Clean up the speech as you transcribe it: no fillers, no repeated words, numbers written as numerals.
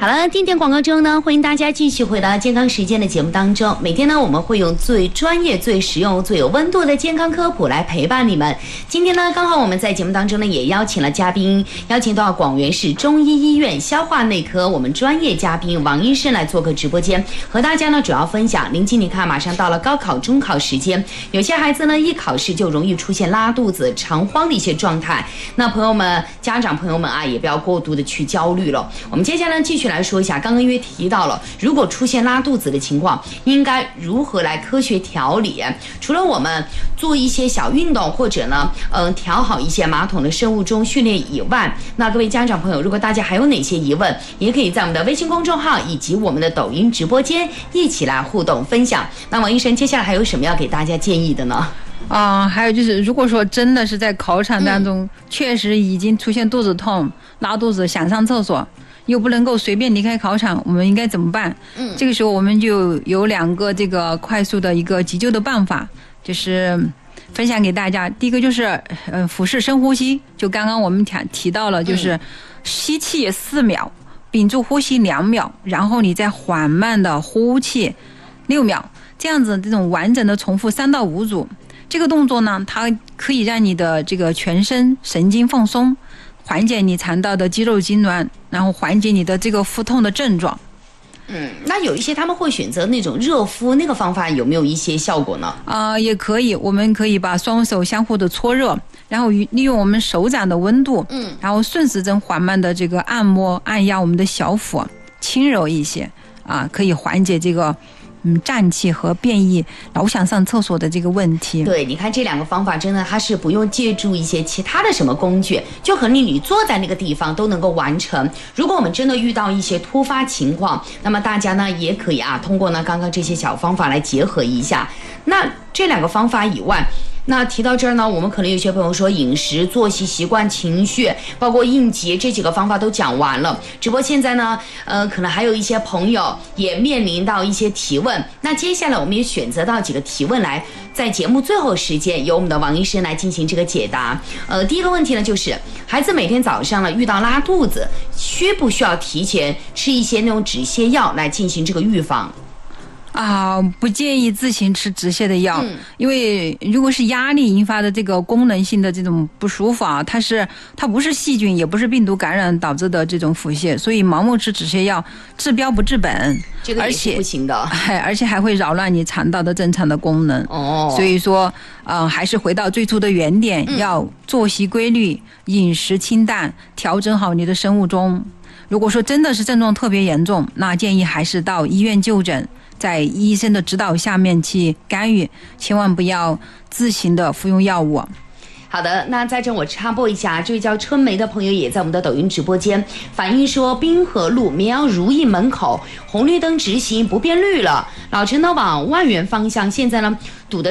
好了，定点广告之后呢，欢迎大家继续回到健康时间的节目当中。每天呢，我们会用最专业、最实用、最有温度的健康科普来陪伴你们。今天呢，刚好我们在节目当中呢，也邀请了嘉宾，邀请到广元市中医医院消化内科我们专业嘉宾王医生来做客直播间，和大家呢主要分享。临近你看，马上到了高考、中考时间，有些孩子呢一考试就容易出现拉肚子、肠慌的一些状态。那朋友们、家长朋友们啊，也不要过度的去焦虑了。我们接下来继续来说一下，刚刚因为提到了，如果出现拉肚子的情况，应该如何来科学调理？除了我们做一些小运动，或者呢，调好一些马桶的生物钟训练以外，那各位家长朋友，如果大家还有哪些疑问，也可以在我们的微信公众号以及我们的抖音直播间一起来互动分享。那王医生，接下来还有什么要给大家建议的呢？ 还有就是，如果说真的是在考场当中，确实已经出现肚子痛、拉肚子、想上厕所，又不能够随便离开考场，我们应该怎么办？这个时候我们就有2个这个快速的一个急救的办法，就是分享给大家。第一个就是腹式深呼吸，就刚刚我们提到了，就是吸气4秒，屏住呼吸2秒，然后你再缓慢的呼气6秒，这样子这种完整的重复3到5组。这个动作呢，它可以让你的这个全身神经放松，缓解你肠道的肌肉痉挛，然后缓解你的这个腹痛的症状。 那有一些他们会选择那种热敷，那个方法有没有一些效果呢？ 也可以，我们可以把双手相互的搓热，然后利用我们手掌的温度，然后顺时针缓慢的这个按摩按压我们的小腹，轻柔一些可以缓解这个胀气和便意、老想上厕所的这个问题。 对，你看这2个方法真的它是不用借助一些其他的什么工具，就和你坐在那个地方都能够完成。如果我们真的遇到一些突发情况，那么大家呢也可以通过呢刚刚这些小方法来结合一下。那这2个方法以外，那提到这儿呢，我们可能有些朋友说饮食、作息习惯、情绪，包括应急这几个方法都讲完了。只不过现在呢，可能还有一些朋友也面临到一些提问。那接下来我们也选择到几个提问来，在节目最后时间由我们的王医生来进行这个解答。第一个问题呢，就是孩子每天早上呢遇到拉肚子，需不需要提前吃一些那种止泻药来进行这个预防？ 不建议自行吃止泻的药，因为如果是压力引发的这个功能性的这种不舒服它不是细菌也不是病毒感染导致的这种腹泻，所以盲目吃止泻药治标不治本， 这个也是不行的， 而且还会扰乱你肠道的正常的功能。所以说还是回到最初的原点，要作息规律，饮食清淡，调整好你的生物钟。如果说真的是症状特别严重，那建议还是到医院就诊，在医生的指导下面去干预，千万不要自行的服用药物。 好的，那在这我插播一下，这位叫春梅的朋友也在我们的抖音直播间反映说，滨河路绵阳如意门口红绿灯直行不变绿了，老城呢往万源方向现在呢堵得